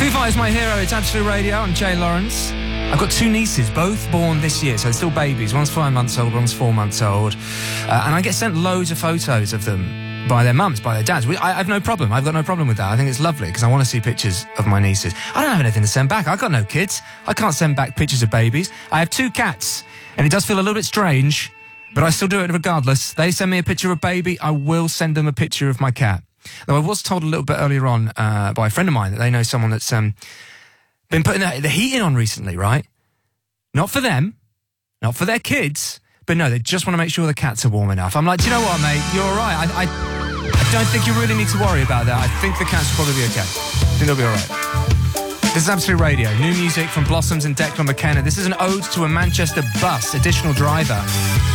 Foo Fighters, my hero. It's Absolute Radio. I'm Jay Lawrence. I've got two nieces, both born this year, so they're still babies. One's 5 months old, one's 4 months old. And I get sent loads of photos of them by their mums, by their dads. I have no problem. I've got no problem with that. I think it's lovely because I want to see pictures of my nieces. I don't have anything to send back. I've got no kids. I can't send back pictures of babies. I have 2 cats, and it does feel a little bit strange, but I still do it regardless. They send me a picture of a baby, I will send them a picture of my cat. Though I was told a little bit earlier on by a friend of mine that they know someone that's been putting the heating on recently, right? Not for them, not for their kids, but no, they just want to make sure the cats are warm enough. I'm like, do you know what, mate? You're all right. I don't think you really need to worry about that. I think the cats will probably be okay. I think they'll be all right. This is Absolute Radio. New music from Blossoms and Declan McKenna. This is an ode to a Manchester bus additional driver.